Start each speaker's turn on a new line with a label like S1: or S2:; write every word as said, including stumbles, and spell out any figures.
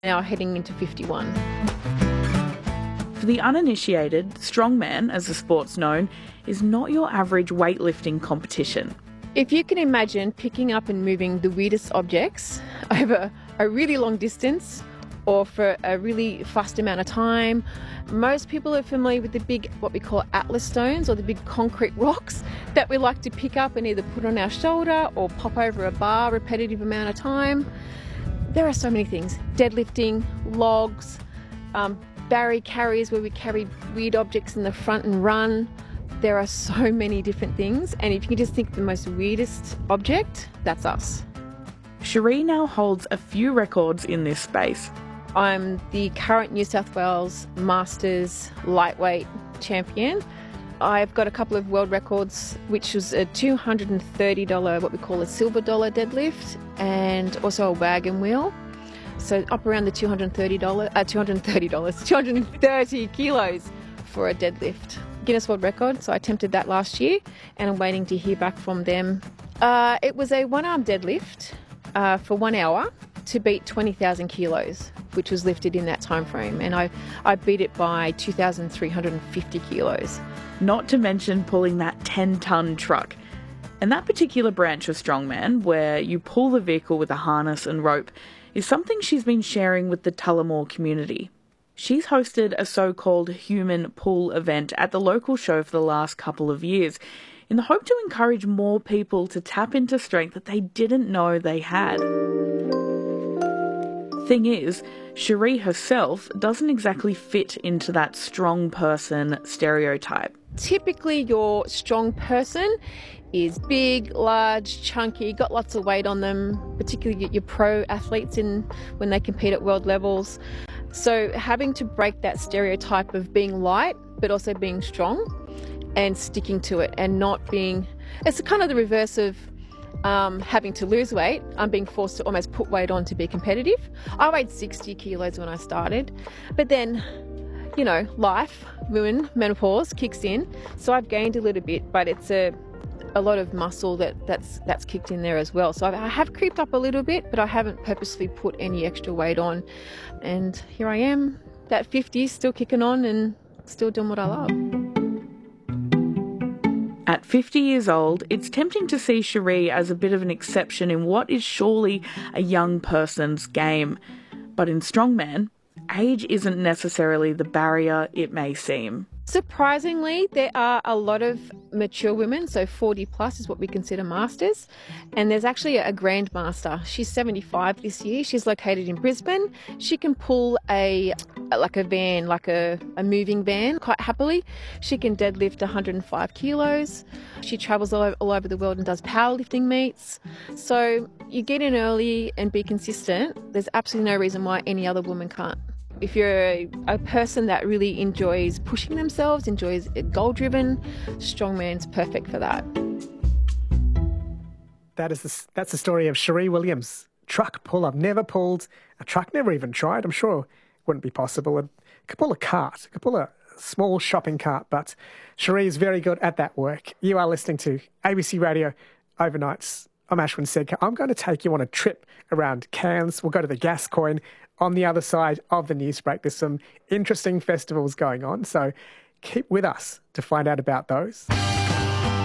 S1: now heading into fifty-one.
S2: For the uninitiated, strongman, as the sport's known, is not your average weightlifting competition.
S1: If you can imagine picking up and moving the weirdest objects over a really long distance or for a really fast amount of time, most people are familiar with the big, what we call atlas stones, or the big concrete rocks that we like to pick up and either put on our shoulder or pop over a bar repetitive amount of time. There are so many things. Deadlifting, logs, um, barrier carriers where we carry weird objects in the front and run. There are so many different things, and if you can just think the most weirdest object, that's us.
S2: Cherie now holds a few records in this space.
S1: I'm the current New South Wales Masters lightweight champion. I've got a couple of world records, which was a two hundred thirty dollars, what we call a silver dollar deadlift, and also a wagon wheel. So up around the two hundred thirty dollars, uh, two hundred thirty dollars, two hundred thirty kilos for a deadlift. Guinness World Record, so I attempted that last year, and I'm waiting to hear back from them. Uh, it was a one-arm deadlift uh, for one hour to beat twenty thousand kilos, which was lifted in that time frame, and I, I beat it by two thousand three hundred fifty kilos.
S2: Not to mention pulling that ten-tonne truck. And that particular branch of strongman, where you pull the vehicle with a harness and rope, is something she's been sharing with the Tullamore community. She's hosted a so-called human pull event at the local show for the last couple of years in the hope to encourage more people to tap into strength that they didn't know they had. Thing is, Cherie herself doesn't exactly fit into that strong person stereotype.
S1: Typically, your strong person is big, large, chunky, got lots of weight on them, particularly your pro athletes in when they compete at world levels. So having to break that stereotype of being light, but also being strong and sticking to it and not being, it's kind of the reverse of um, having to lose weight. I'm being forced to almost put weight on to be competitive. I weighed sixty kilos when I started, but then, you know, life, women, menopause kicks in. So I've gained a little bit, but it's a a lot of muscle that, that's that's kicked in there as well. So I have creeped up a little bit, but I haven't purposely put any extra weight on. And here I am, that fifty, still kicking on and still doing what I love.
S2: At fifty years old, it's tempting to see Cherie as a bit of an exception in what is surely a young person's game. But in strongman, age isn't necessarily the barrier it may seem.
S1: Surprisingly, there are a lot of mature women, so forty plus is what we consider masters, and there's actually a grandmaster. She's seventy-five this year. She's located in Brisbane. She can pull a like a van, like a, a moving van quite happily. She can deadlift one hundred five kilos. She travels all over, all over the world and does powerlifting meets. So you get in early and be consistent. There's absolutely no reason why any other woman can't. If you're a, a person that really enjoys pushing themselves, enjoys goal-driven, strongman's perfect for that.
S3: That is the, that's the story of Cherie Williams. Truck pull. I've never pulled a truck, never even tried. I'm sure it wouldn't be possible. I could pull a cart. I could pull a small shopping cart, but Cherie is very good at that work. You are listening to A B C Radio Overnights. I'm Ashwin Sedka. I'm going to take you on a trip around Cairns. We'll go to the Gascoyne. On the other side of the news break, there's some interesting festivals going on, so keep with us to find out about those.